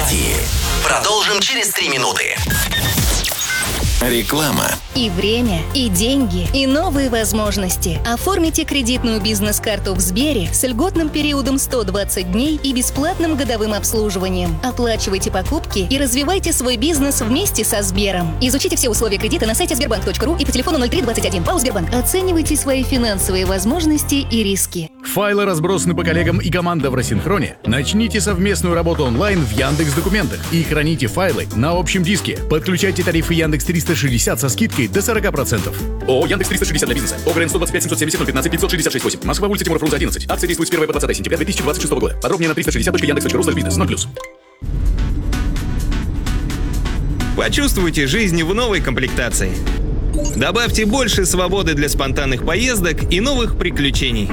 России. Продолжим через 3 минуты. Реклама. И время, и деньги, и новые возможности. Оформите кредитную бизнес-карту в Сбере с льготным периодом 120 дней и бесплатным годовым обслуживанием. Оплачивайте покупки и развивайте свой бизнес вместе со Сбером. Изучите все условия кредита на сайте sberbank.ru и по телефону 0321. ПАО Сбербанк. Оценивайте свои финансовые возможности и риски. Файлы разбросаны по коллегам и команда в рассинхроне? Начните совместную работу онлайн в Яндекс.Документах и храните файлы на общем диске. Подключайте тарифы Яндекс 360 со скидкой до 40%. ООО Яндекс 360 для бизнеса. ОГРН 125 770 015 566 8. Москва, улица Тимура Фрунзе 11. Акция действует с 1 по 20 сентября 2026 года. Подробнее на 360.yandex.ru/бизнес. 0+. Почувствуйте жизнь в новой комплектации. Добавьте больше свободы для спонтанных поездок и новых приключений.